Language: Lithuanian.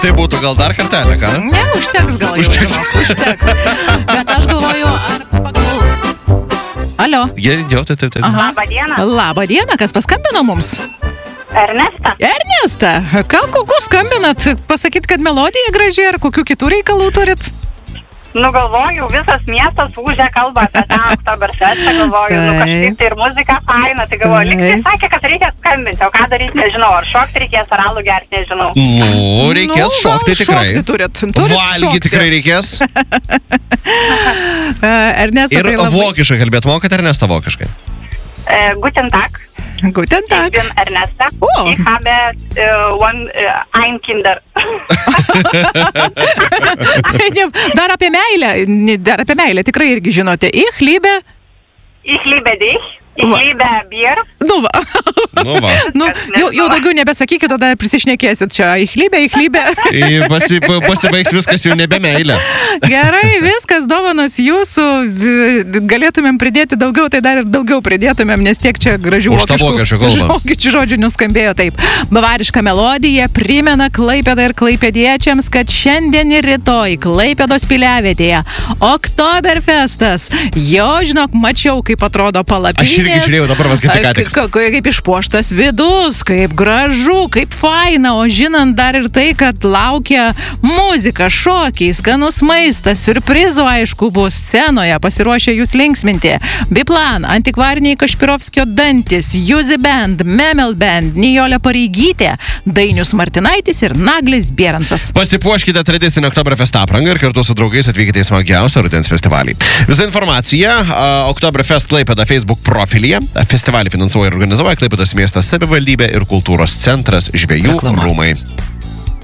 Tai būtų gal dar kartelę, ką? Ne, užteks gal jau. Užteks. Bet aš galvoju, ar pagal... Alio. Jo, taip. Labą dieną. Labą dieną, kas paskambino mums? Ernesta. Ką, kokiu skambinat? Pasakyt, kad melodija graži, ar kokių kitų reikalų turit? Galvoju, visas miestas ūžia kalba apie tą Oktoberfestą, galvoju, kažkaip tai ir muzika faina, tai galvoju, lyg tai sakė, kad reikia skambinti, o ką daryti nežinau, ar šokti reikės, ar alų gerti nežinau. Reikės šokti tikrai. Šokti turit Valgyti tikrai reikės. Ernesta, ir tai labai... vokiškai kalbėt, mokat Ernesta vokiškai? Guten Tag. Guten Tag. Ich bin Ernesta. Oh. Ich habe ein Kinder. Dar apie meilę tikrai irgi žinote. Ich liebe dich. Ich liebe Bier. Nu va. Jau daugiau nebesakykit, tada prisišnekėsit čia. Ich liebe. Pasibaigs viskas jau nebe meilė. Gerai, viskas, dovanos jūsų. Galėtumėm pridėti daugiau, tai dar ir daugiau pridėtumėm, nes tiek čia gražių vokiškų žodžių nuskambėjo taip. Bavariška melodija primena Klaipėdą ir klaipėdiečiams, kad šiandien ir rytoj Klaipėdos piliavietėje Oktoberfestas. Jo, žinok, mačiau, kaip atrodo palapinės. Aš irgi žiūrėjau dabar, kaip išpuoštas vidus, kaip gražu, kaip faina, o žinant dar ir tai, kad laukia muzika, šokiai, skanus maistas, siurprizų aišku bus scenoje, pasiruošę jūs linksminti. Biplan, antikvariniai Kašpirovskio dantis, Juzi Band, Memel Band, Nijolė Pareigytė, Dainius Martinaitis ir Naglis Bierancas. Pasipuoškite tradicinę Oktoberfest aprangą ir kartu su draugais atvykite į smagiausią rudens festivalį. Visa informacija Oktoberfest Klaipėda Facebook profilyje. Festivalį finansuoja ir organizuoja Klaipėdos miestas savivaldybė ir kultūros centras Žvejų rūmai.